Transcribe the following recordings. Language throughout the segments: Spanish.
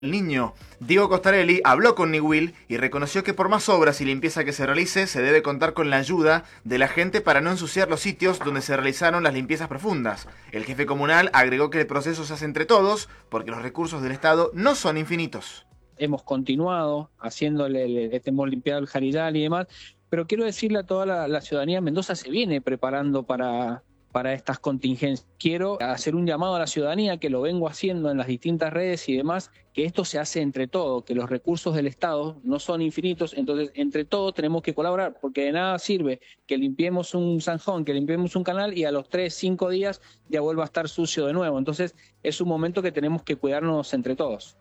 El niño Diego Costarelli habló con Niwil y reconoció que por más obras y limpieza que se realice, se debe contar con la ayuda de la gente para no ensuciar los sitios donde se realizaron las limpiezas profundas. El jefe comunal agregó que el proceso se hace entre todos, porque los recursos del Estado no son infinitos. Hemos continuado hemos limpiado el Jarillal y demás, pero quiero decirle a toda la ciudadanía, Mendoza se viene preparando para estas contingencias. Quiero hacer un llamado a la ciudadanía, que lo vengo haciendo en las distintas redes y demás, que esto se hace entre todos, que los recursos del Estado no son infinitos, entonces entre todos tenemos que colaborar, porque de nada sirve que limpiemos un zanjón, que limpiemos un canal y a los 3, 5 días ya vuelva a estar sucio de nuevo. Entonces es un momento que tenemos que cuidarnos entre todos.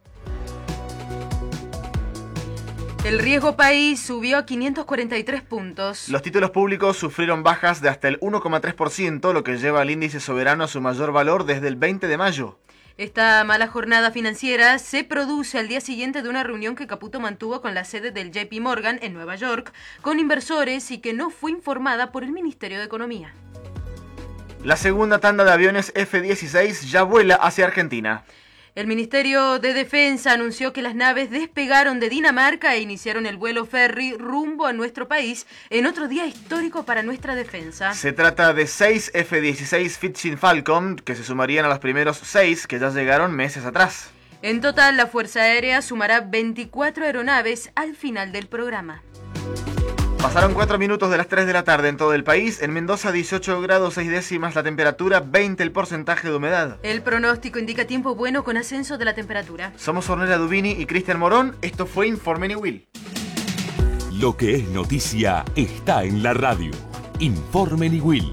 El riesgo país subió a 543 puntos. Los títulos públicos sufrieron bajas de hasta el 1,3%, lo que lleva al índice soberano a su mayor valor desde el 20 de mayo. Esta mala jornada financiera se produce al día siguiente de una reunión que Caputo mantuvo con la sede del JP Morgan en Nueva York con inversores y que no fue informada por el Ministerio de Economía. La segunda tanda de aviones F-16 ya vuela hacia Argentina. El Ministerio de Defensa anunció que las naves despegaron de Dinamarca e iniciaron el vuelo ferry rumbo a nuestro país en otro día histórico para nuestra defensa. Se trata de 6 F-16 Fitchin Falcon, que se sumarían a los primeros 6 que ya llegaron meses atrás. En total, la Fuerza Aérea sumará 24 aeronaves al final del programa. Pasaron 4 minutos de las 3 de la tarde en todo el país. En Mendoza 18 grados 6 décimas la temperatura, 20 el porcentaje de humedad. El pronóstico indica tiempo bueno con ascenso de la temperatura. Somos Ornella Dubini y Cristian Morón. Esto fue Informe Niwil. Lo que es noticia está en la radio. Informe Niwil.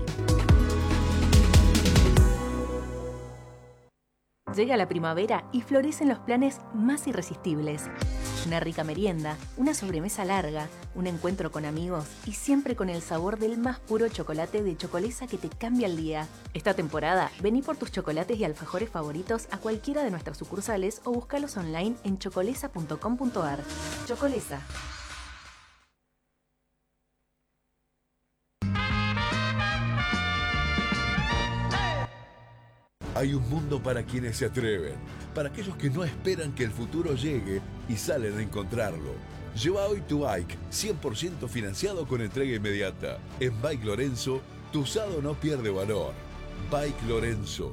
Llega la primavera y florecen los planes más irresistibles. Una rica merienda, una sobremesa larga, un encuentro con amigos y siempre con el sabor del más puro chocolate de Chocolesa que te cambia el día. Esta temporada, vení por tus chocolates y alfajores favoritos a cualquiera de nuestras sucursales o búscalos online en chocolesa.com.ar. Chocolesa. Hay un mundo para quienes se atreven, para aquellos que no esperan que el futuro llegue y salen a encontrarlo. Lleva hoy tu bike 100% financiado con entrega inmediata. En Bike Lorenzo, tu usado no pierde valor. Bike Lorenzo.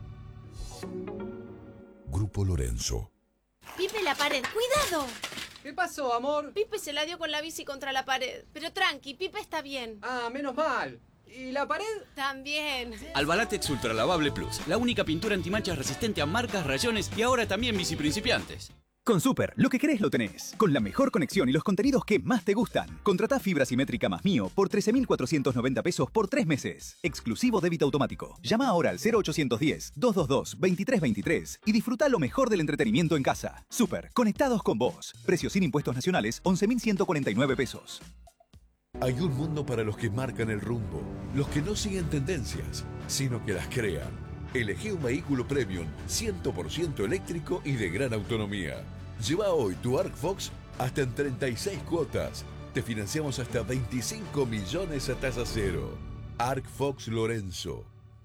Grupo Lorenzo. Pipe, la pared, ¡cuidado! ¿Qué pasó, amor? Pipe se la dio con la bici contra la pared. Pero tranqui, Pipe está bien. Ah, menos mal. ¿Y la pared? También. Albalatex Ultra Lavable Plus, la única pintura antimanchas resistente a marcas, rayones y ahora también bici principiantes. Con Super, lo que querés lo tenés. Con la mejor conexión y los contenidos que más te gustan. Contratá fibra simétrica más mío por 13.490 pesos por 3 meses. Exclusivo débito automático. Llama ahora al 0810-222-2323 y disfruta lo mejor del entretenimiento en casa. Super, conectados con vos. Precios sin impuestos nacionales, 11.149 pesos. Hay un mundo para los que marcan el rumbo, los que no siguen tendencias, sino que las crean. Elegí un vehículo premium 100% eléctrico y de gran autonomía. Lleva hoy tu Arc Fox hasta en 36 cuotas. Te financiamos hasta 25 millones a tasa cero. Arc Fox Lorenzo.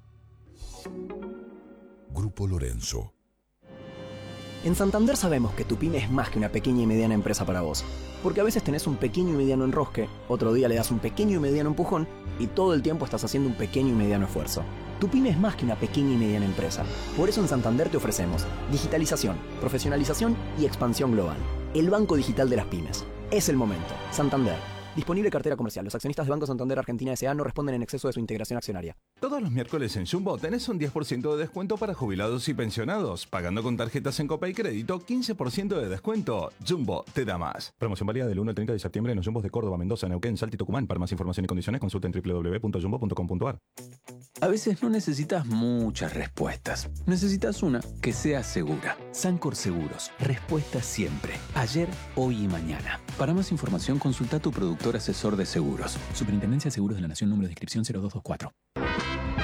Grupo Lorenzo. En Santander sabemos que tu pyme es más que una pequeña y mediana empresa para vos. Porque a veces tenés un pequeño y mediano enrosque, otro día le das un pequeño y mediano empujón y todo el tiempo estás haciendo un pequeño y mediano esfuerzo. Tu pyme es más que una pequeña y mediana empresa. Por eso en Santander te ofrecemos digitalización, profesionalización y expansión global. El banco digital de las pymes. Es el momento. Santander. Disponible cartera comercial. Los accionistas de Banco Santander Argentina S.A. no responden en exceso de su integración accionaria. Todos los miércoles en Jumbo tenés un 10% de descuento para jubilados y pensionados. Pagando con tarjetas en Copa y Crédito, 15% de descuento. Jumbo te da más. Promoción válida del 1 al 30 de septiembre en los Jumbos de Córdoba, Mendoza, Neuquén, Salta y Tucumán. Para más información y condiciones consulta en www.jumbo.com.ar. A veces no necesitas muchas respuestas. Necesitas una que sea segura. Sancor Seguros. Respuesta siempre. Ayer, hoy y mañana. Para más información consulta a tu productor asesor de seguros. Superintendencia de Seguros de la Nación, número de inscripción 0224.